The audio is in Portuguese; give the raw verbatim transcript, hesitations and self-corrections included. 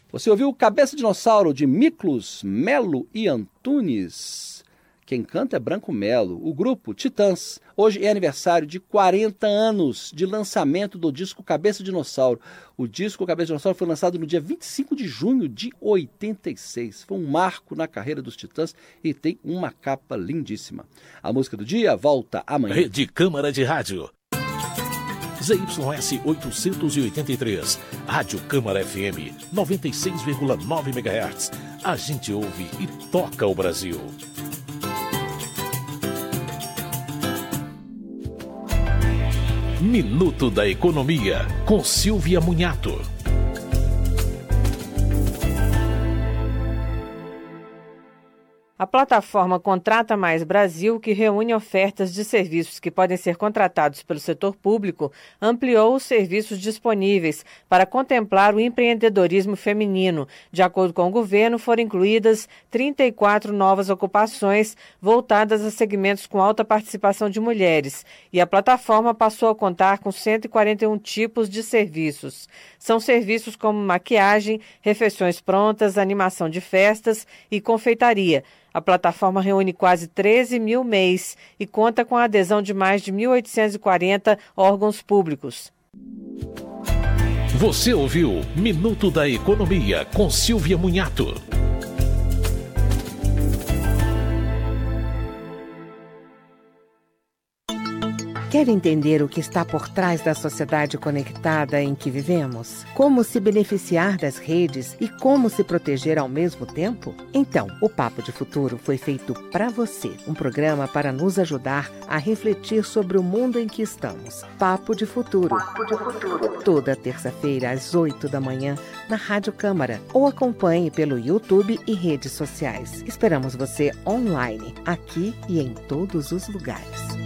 Você ouviu Cabeça Dinossauro, de Miklos, Melo e Antunes. Quem canta é Branco Melo. O grupo Titãs. Hoje é aniversário de quarenta anos de lançamento do disco Cabeça Dinossauro. O disco Cabeça Dinossauro foi lançado no dia vinte e cinco de junho de oitenta e seis. Foi um marco na carreira dos Titãs e tem uma capa lindíssima. A música do dia volta amanhã. Rede Câmara de Rádio. Z Y S oitocentos e oitenta e três, Rádio Câmara F M, noventa e seis vírgula nove megahertz. A gente ouve e toca o Brasil. Minuto da Economia, com Silvia Munhato. A plataforma Contrata Mais Brasil, que reúne ofertas de serviços que podem ser contratados pelo setor público, ampliou os serviços disponíveis para contemplar o empreendedorismo feminino. De acordo com o governo, foram incluídas trinta e quatro novas ocupações voltadas a segmentos com alta participação de mulheres. E a plataforma passou a contar com cento e quarenta e um tipos de serviços. São serviços como maquiagem, refeições prontas, animação de festas e confeitaria. A plataforma reúne quase treze mil M E Is e conta com a adesão de mais de mil oitocentos e quarenta órgãos públicos. Você ouviu Minuto da Economia com Silvia Munhato. Quer entender o que está por trás da sociedade conectada em que vivemos? Como se beneficiar das redes e como se proteger ao mesmo tempo? Então, o Papo de Futuro foi feito para você, um programa para nos ajudar a refletir sobre o mundo em que estamos. Papo de Futuro. Papo de Futuro. Toda terça-feira às oito da manhã na Rádio Câmara ou acompanhe pelo YouTube e redes sociais. Esperamos você online, aqui e em todos os lugares.